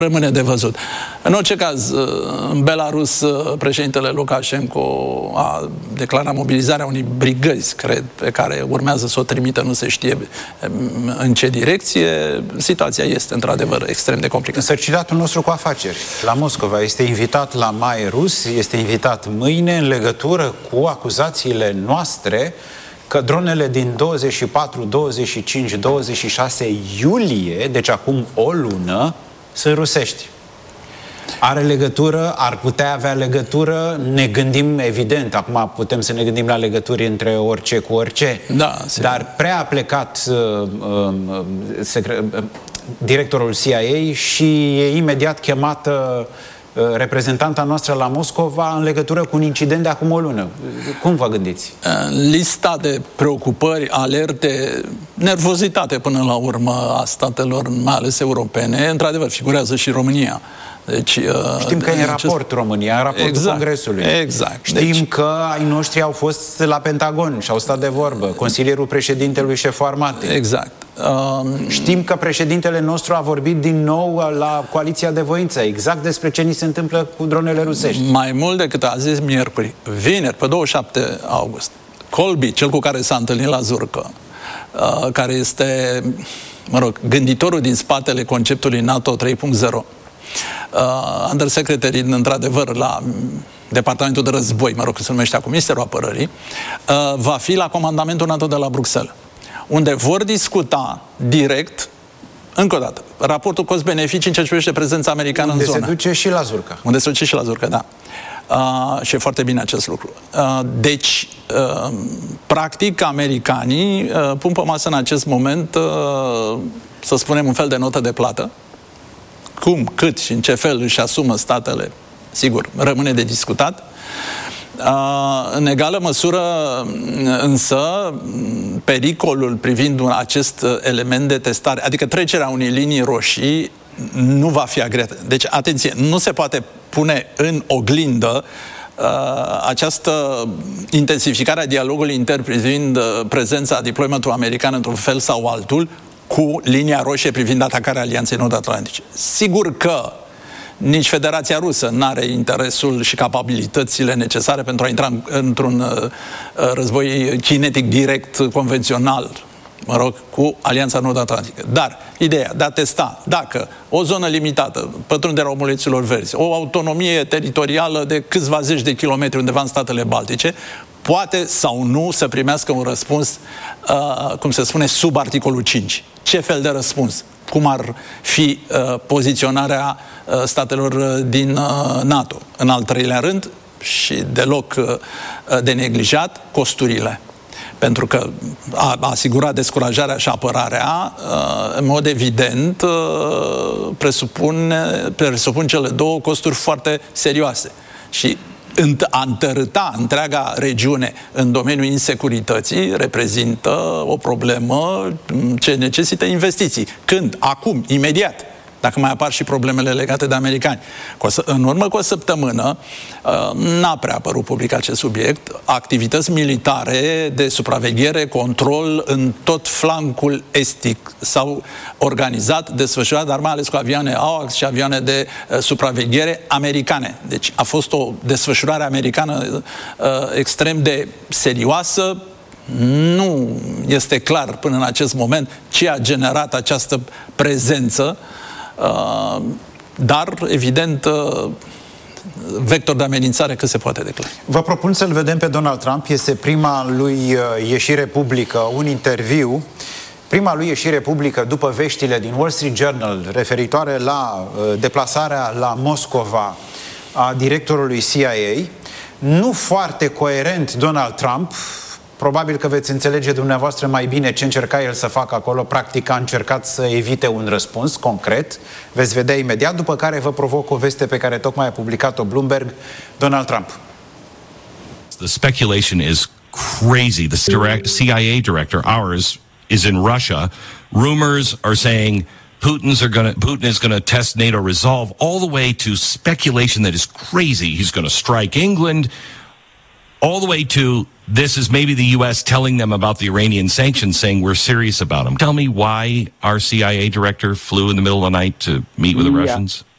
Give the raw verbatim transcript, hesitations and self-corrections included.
Rămâne de văzut. În orice caz, în Belarus, președintele Lukashenko a declarat mobilizarea unei brigăzi, cred, pe care urmează să o trimită, nu se știe în ce direcție. Situația este, într-adevăr, extrem de complicată. Însărcinatul nostru cu afaceri la Moscova este invitat la Mai Rus, este invitat mâine în legătură cu acuzațiile noastre că dronele din douăzeci și patru, douăzeci și cinci, douăzeci și șase iulie, deci acum o lună, sunt rusești. Are legătură, ar putea avea legătură, ne gândim, evident, acum putem să ne gândim la legături între orice cu orice, da, dar prea a plecat uh, uh, secre- uh, directorul C I A și e imediat chemată uh, reprezentanta noastră la Moscova în legătură cu un incident de acum o lună. Cum vă gândiți? Lista de preocupări, alerte, nervozitate până la urmă a statelor, mai ales europene, într-adevăr, figurează și România. Deci, știm că e în raport România, în raportul exact, Congresului. Exact. Știm deci, că ai noștri au fost la Pentagon și au stat de vorbă. Consilierul președintelui șeful armatei. Exact. Um, Știm că președintele nostru a vorbit din nou la Coaliția de Voință, exact despre ce ni se întâmplă cu dronele rusești. Mai mult decât a zis miercuri, vineri, pe douăzeci și șapte august, Colby, cel cu care s-a întâlnit la Zurcă, uh, care este, mă rog, gânditorul din spatele conceptului NATO trei punct zero, Uh, undersecretary, într-adevăr, la Departamentul de Război, mă rog, că se numește acum Ministerul Apărării, uh, va fi la comandamentul NATO de la Bruxelles, unde vor discuta direct, încă o dată, raportul cost-beneficii în ceea ce privește prezența americană unde în zonă. Unde se duce și la Zurcă. Unde se duce și la Zurcă, da. Uh, și e foarte bine acest lucru. Uh, deci, uh, practic, americanii uh, pun pe masă în acest moment, uh, să spunem, un fel de notă de plată. Cum, cât și în ce fel își asumă statele, sigur, rămâne de discutat. În egală măsură, însă, pericolul privind acest element de testare, adică trecerea unei linii roșii, nu va fi agreată. Deci, atenție, nu se poate pune în oglindă această intensificare a dialogului intern privind prezența, deploymentul american într-un fel sau altul, cu linia roșie privind atacarea Alianței Nord-Atlantice. Sigur că nici Federația Rusă n-are interesul și capabilitățile necesare pentru a intra în, într-un uh, război kinetic direct, convențional, mă rog, cu Alianța Nord-Atlantică. Dar ideea de a testa dacă o zonă limitată, pătrunderea omuleților verzi, o autonomie teritorială de câțiva zeci de kilometri undeva în statele Baltice, poate sau nu să primească un răspuns, uh, cum se spune, sub articolul cinci. Ce fel de răspuns? Cum ar fi uh, poziționarea uh, statelor din uh, NATO? În al treilea rând, și deloc uh, de neglijat, costurile. Pentru că a, a asigurat descurajarea și apărarea, uh, în mod evident, uh, presupune, presupun cele două costuri foarte serioase. Și a întărâta întreaga regiune în domeniul insecurității reprezintă o problemă ce necesită investiții. Când? Acum, imediat. Dacă mai apar și problemele legate de americani. În urmă cu o săptămână n-a prea apărut public acest subiect. Activități militare de supraveghere, control în tot flancul estic s-au organizat, desfășurat, dar mai ales cu avioane A W A C S și avioane de uh, supraveghere americane. Deci a fost o desfășurare americană uh, extrem de serioasă. Nu este clar până în acest moment ce a generat această prezență, Uh, dar, evident, uh, vector de amenințare cât se poate declara. Vă propun să-l vedem pe Donald Trump. Este prima lui uh, ieșire publică, un interviu, prima lui ieșire publică după veștile din Wall Street Journal referitoare la uh, deplasarea la Moscova a directorului C I A. Nu foarte coerent Donald Trump. Probabil că veți înțelege dumneavoastră mai bine ce încerca el să facă acolo. Practic a încercat să evite un răspuns concret. Veți vedea imediat, după care vă provoc o veste pe care tocmai a publicat-o Bloomberg. Donald Trump. The speculation is crazy. The direct C I A director, ours, is in Russia. Rumors are saying Putin's are gonna, Putin is going to test NATO resolve, all the way to speculation that is crazy. He's going to strike England, all the way to this is maybe the U S telling them about the Iranian sanctions, saying we're serious about them. Tell me why our C I A director flew in the middle of the night to meet with the yeah. Russians?